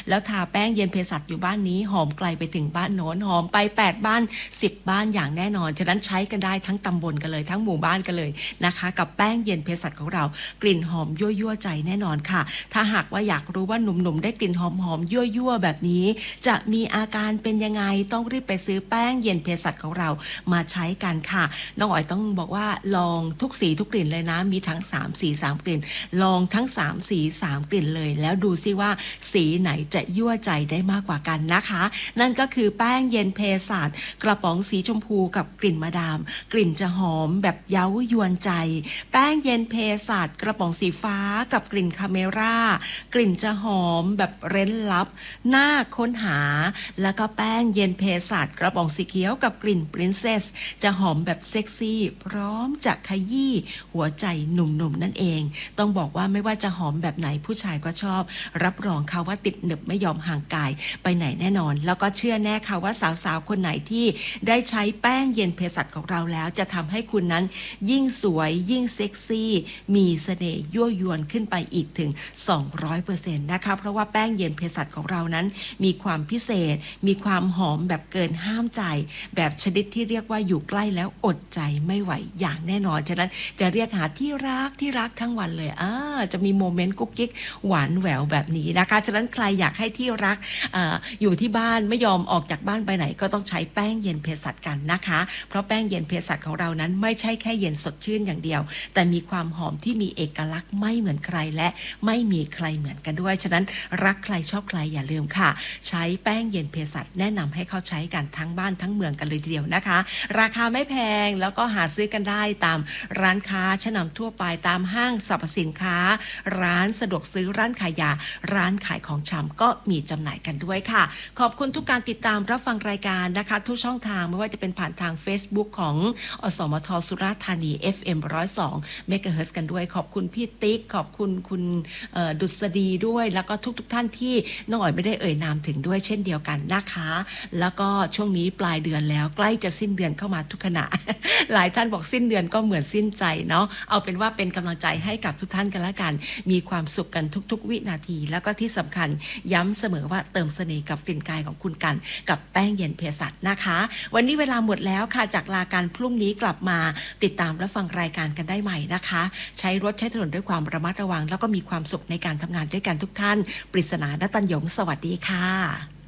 แล้วทาแป้งเย็นเภสัชอยู่บ้านนี้หอมไกลไปถึงบ้านโน้นหอมไป8บ้าน10บ้านอย่างแน่นอนฉะนั้นใช้กันได้ทั้งตำบลกันเลยทั้งหมู่บ้านกันเลยนะคะกับแป้งเย็นเภสัชของเรากลิ่นหอมยั่วใจแน่นอนค่ะถ้าหากว่าอยากรู้ว่าหนุ่มๆได้กลิ่นหอมยั่วแบบนี้จะมีอาการเป็นยังไงต้องรีบไปซื้อแป้งเย็นเภสัชของเรามาใช้กันค่ะน้องอ๋อยต้องบอกว่าลองทุกสีทุกกลิ่นเลยนะมีทั้ง3สี3กลิ่นลองทั้ง3สี3กลิ่นเลยแล้วดูซิว่าสีไหนจะยั่วใจได้มากกว่ากันนะคะนั่นก็คือแป้งเย็นเภสัชกระป๋องสีชมพูกับกลิ่นมาดามกลิ่นจะหอมแบบเย้ายวนใจแป้งเย็นเภสัชกระป๋องสีฟ้ากับกลิ่นคาเมร่ากลิ่นจะหอมแบบเร้นลับน่าค้นหาแล้วก็แป้งเย็นเภสัชกระป๋องสีเขียวกับกลิ่นปรินเซสจะหอมแบบเซ็กซี่พร้อมจะขยี้หัวใจหนุ่มๆนั่นเองต้องบอกว่าไม่ว่าจะหอมแบบไหนผู้ชายก็ชอบรับรองค่ะว่าติดหนึบไม่ยอมห่างกายไปไหนแน่นอนแล้วก็เชื่อแน่ค่ะว่าสาวๆคนไหนที่ได้ใช้แป้งเย็นเภสัชของเราแล้วจะทำให้คุณนั้นยิ่งสวยยิ่งเซ็กซี่มีเสน่ห์ยั่วยวนขึ้นไปอีกถึง 200% นะคะเพราะว่าแป้งเย็นเภสัชของเรานั้นมีความพิเศษมีความหอมแบบเกินห้ามใจแบบชนิดที่เรียกว่าอยู่ใกล้แล้วอดใจไม่ไหวอย่างแน่นอนฉะนั้นจะเรียกหาที่รักทั้งวันเลยจะมีโมเมนต์กุ๊กกิ๊กหวานแหววแบบนี้นะคะฉะนั้นใครอยากให้ที่รักอยู่ที่บ้านไม่ยอมออกจากบ้านไปไหนก็ต้องใช้แป้งเย็นเภสัชกันนะคะเพราะแป้งเย็นเภสัชของเรานั้นไม่ใช่แค่เย็นสดชื่นอย่างเดียวแต่มีความหอมที่มีเอกลักษณ์ไม่เหมือนใครและไม่มีใครเหมือนกันด้วยฉะนั้นรักใครชอบใครอย่าลืมค่ะใช้แป้งเย็นเภสัชแนะนำให้เขาใช้กันทั้งบ้านทั้งเมืองกันเลยทีเดียวนะคะราคาไม่แพงแล้วก็หาซื้อกันได้ตามร้านค้าชั้นนำทั่วไปตามห้างสรรพสินค้าร้านสะดวกซื้อร้านขายยาร้านขายของชำก็มีจำหน่ายกันด้วยค่ะขอบคุณทุกการติดตามรับฟังรายการนะคะทุกช่องทางไม่ว่าจะเป็นผ่านทาง Facebook ของอสมทสุราษฎร์ธานี FM 102 เมกะเฮิรตซ์กันด้วยขอบคุณพี่ติ๊กขอบคุณคุณดุษฎีด้วยแล้วก็ทุกท่านที่น้องอ๋อยไม่ได้เอ่ยนามถึงด้วยเช่นเดียวกันนะคะแล้วก็ช่วงนี้ปลายเดือนแล้วใกล้จะสิ้นเดือนเข้ามาทุกขณะ หลายท่านบอกสิ้นเดือนก็เหมือนสิ้นใจเนาะเอาเป็นว่าเป็นกำลังใจให้กับทุกท่านกันละกันมีความสุขกันทุกๆวินาทีแล้วก็ที่สำคัญย้ำเสมอว่าเติมเสน่ห์กับกลิ่นกายของคุณกันกับแป้งเย็นเภสัชนะคะวันนี้เวลาหมดแล้วค่ะจากลาการพรุ่งนี้กลับมาติดตามรับฟังรายการกันได้ใหม่นะคะใช้รถใช้ถนนด้วยความระมัดระวังแล้วก็มีความสุขในการทำงานด้วยกันทุกท่านปริศนาณตัญญงสวัสดีค่ะ